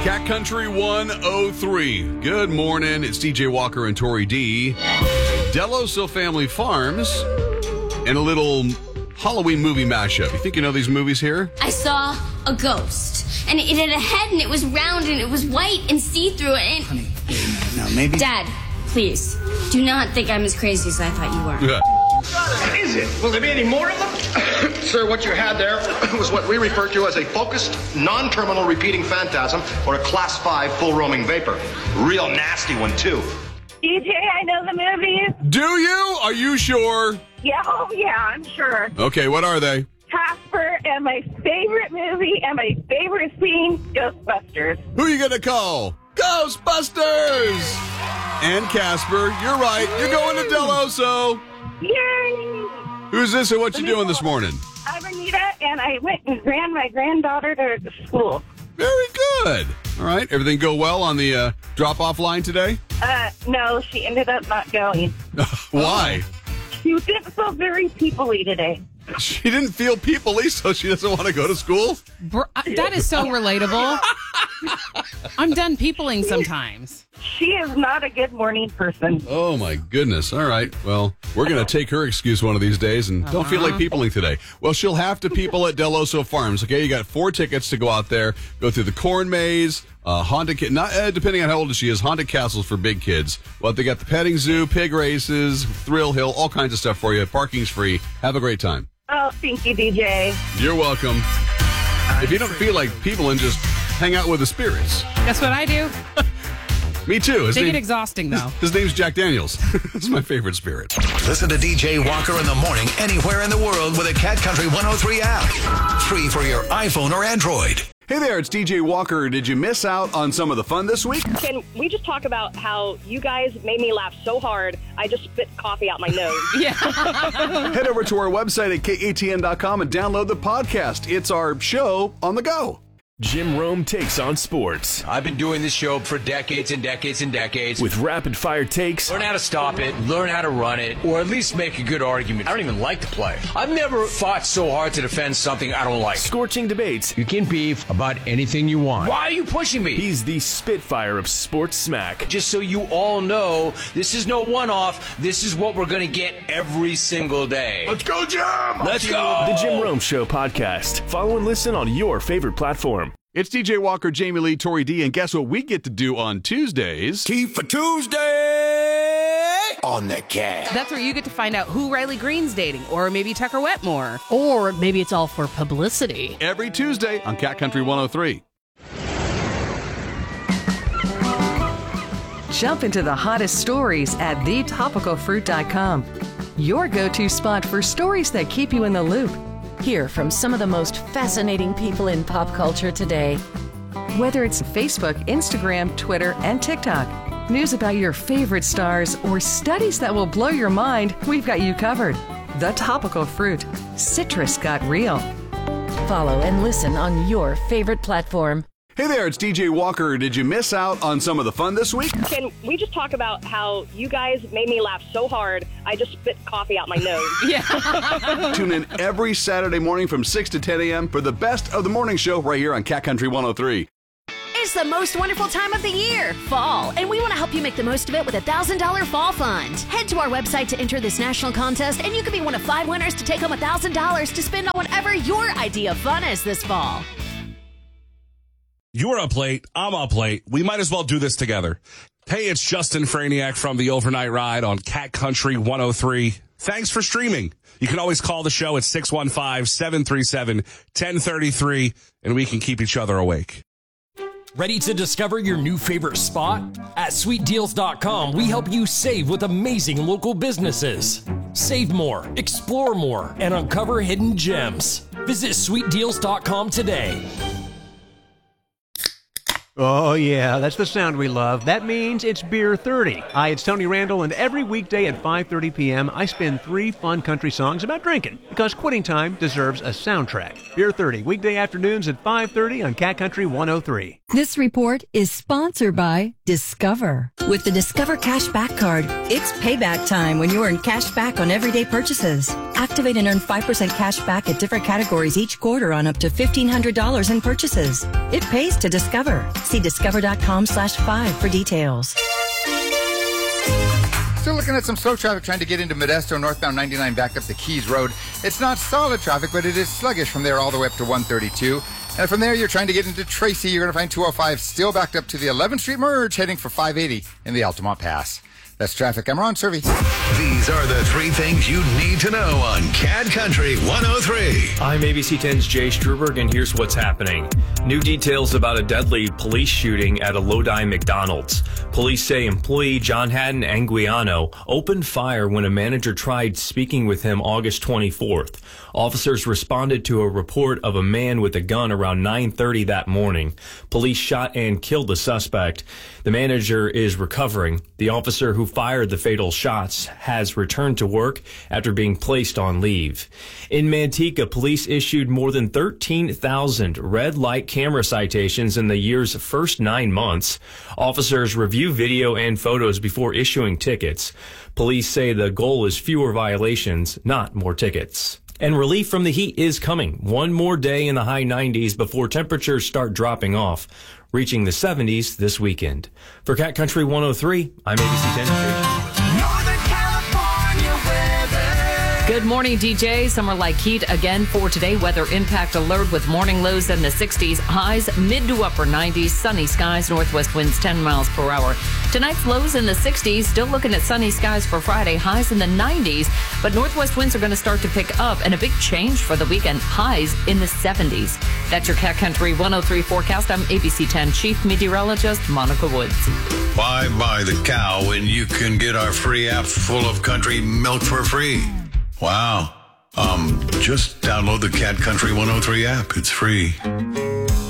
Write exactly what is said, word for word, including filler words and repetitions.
Cat Country one oh three. Good morning. It's D J Walker and Tori D. Deloso Family Farms and a little Halloween movie mashup. You think you know these movies here? I saw a ghost, and it had a head, and it was round, and it was white and see-through. And honey, wait a minute. Now, maybe. Dad, please, do not think I'm as crazy as I thought you were. Yeah. What is it? Will there be any more of them? Sir, what you had there was what we refer to as a focused, non-terminal repeating phantasm or a class five full roaming vapor. Real nasty one, too. D J, I know the movies. Do you? Are you sure? Yeah, oh yeah, I'm sure. Okay, what are they? Casper and my favorite movie and my favorite scene, Ghostbusters. Who are you going to call? Ghostbusters! And Casper, you're right. You're going to Deloso. Yay! Who's this and what you doing this morning? I'm Anita, and I went and ran my granddaughter to school. Very good. All right. Everything go well on the uh, drop-off line today? Uh, no, she ended up not going. Why? She didn't feel very people-y today. She didn't feel people-y, so she doesn't want to go to school? Br- that is so relatable. I'm done peopling sometimes. She is not a good morning person. Oh, my goodness. All right. Well, we're going to take her excuse one of these days and don't feel like peopling today. Well, she'll have to people at Deloso Farms. Okay, you got four tickets to go out there, go through the corn maze, uh, haunted, not uh, depending on how old she is, haunted castles for big kids. Well, they got the petting zoo, pig races, thrill hill, all kinds of stuff for you. Parking's free. Have a great time. Oh, thank you, D J. You're welcome. If you don't feel like peopling, just hang out with the spirits. That's what I do. Me too. His They name, get exhausting, though. His, his name's Jack Daniels. This is my favorite spirit. Listen to D J Walker in the morning anywhere in the world with a Cat Country one oh three app. Free for your iPhone or Android. Hey there, it's D J Walker. Did you miss out on some of the fun this week? Can we just talk about how you guys made me laugh so hard, I just spit coffee out my nose? Yeah. Head over to our website at K A T N dot com and download the podcast. It's our show on the go. Jim Rome takes on sports. I've been doing this show for decades and decades and decades. With rapid-fire takes. Learn how to stop it, learn how to run it, or at least make a good argument. I don't even like to play. I've never fought so hard to defend something I don't like. Scorching debates. You can beef about anything you want. Why are you pushing me? He's the Spitfire of sports smack. Just so you all know, this is no one-off. This is what we're going to get every single day. Let's go, Jim! Let's go! The Jim Rome Show podcast. Follow and listen on your favorite platform. It's D J Walker, Jamie Lee, Tori D, and guess what we get to do on Tuesdays? Tea for Tuesday on the Cat. That's where you get to find out who Riley Green's dating, or maybe Tucker Wetmore. Or maybe it's all for publicity. Every Tuesday on Cat Country one oh three. Jump into the hottest stories at the topical fruit dot com. Your go-to spot for stories that keep you in the loop. Hear from some of the most fascinating people in pop culture today. Whether it's Facebook, Instagram, Twitter, and TikTok, news about your favorite stars, or studies that will blow your mind, we've got you covered. The Topical Fruit. Citrus got real. Follow and listen on your favorite platform. Hey there, it's D J Walker. Did you miss out on some of the fun this week? Can we just talk about how you guys made me laugh so hard, I just spit coffee out my nose? Yeah. Tune in every Saturday morning from six to ten a.m. for the best of the morning show right here on Cat Country one oh three. It's the most wonderful time of the year, fall, and we want to help you make the most of it with a one thousand dollars Fall Fund. Head to our website to enter this national contest, and you could be one of five winners to take home one thousand dollars to spend on whatever your idea of fun is this fall. You're up late. I'm up late. We might as well do this together. Hey, it's Justin Franiak from the Overnight Ride on Cat Country one oh three. Thanks for streaming. You can always call the show at six one five, seven three seven, one oh three three, and we can keep each other awake. Ready to discover your new favorite spot? At sweet deals dot com, we help you save with amazing local businesses. Save more, explore more, and uncover hidden gems. Visit sweet deals dot com today. Oh, yeah, that's the sound we love. That means it's Beer thirty. Hi, it's Tony Randall, and every weekday at five thirty p.m., I spin three fun country songs about drinking, because quitting time deserves a soundtrack. Beer thirty, weekday afternoons at five thirty on Cat Country one oh three. This report is sponsored by Discover. With the Discover Cash Back Card, it's payback time when you earn cash back on everyday purchases. Activate and earn five percent cash back at different categories each quarter on up to fifteen hundred dollars in purchases. It pays to Discover. See discover.com slash five for details. Still looking at some slow traffic trying to get into Modesto, northbound ninety-nine back up the Keys Road. It's not solid traffic, but it is sluggish from there all the way up to one thirty-two. And from there, you're trying to get into Tracy. You're going to find two oh five still backed up to the eleventh Street merge, heading for five eighty in the Altamont Pass. That's traffic. I'm Ron Servey. These are the three things you need to know on Cat Country one oh three. I'm A B C ten's Jay Struberg, and here's what's happening. New details about a deadly police shooting at a Lodi McDonald's. Police say employee John Hatton Anguiano opened fire when a manager tried speaking with him August twenty-fourth. Officers responded to a report of a man with a gun around nine thirty that morning. Police shot and killed the suspect. The manager is recovering. The officer who fired the fatal shots has returned to work after being placed on leave. In Manteca, police issued more than thirteen thousand red light camera citations in the year's first nine months. Officers review video and photos before issuing tickets. Police say the goal is fewer violations, not more tickets. And relief from the heat is coming. One more day in the high nineties before temperatures start dropping off, reaching the seventies this weekend. For Cat Country one oh three, I'm A B C ten. Good morning, D J. Summer-like heat again for today. Weather impact alert with morning lows in the sixties, highs mid to upper nineties, sunny skies, northwest winds ten miles per hour. Tonight's lows in the sixties, still looking at sunny skies for Friday, highs in the nineties, but northwest winds are going to start to pick up, and a big change for the weekend, highs in the seventies. That's your Cat Country one oh three forecast. I'm A B C ten Chief Meteorologist Monica Woods. Why buy the cow when you can get our free app full of country milk for free? Wow. Um, just download the Cat Country one oh three app. It's free.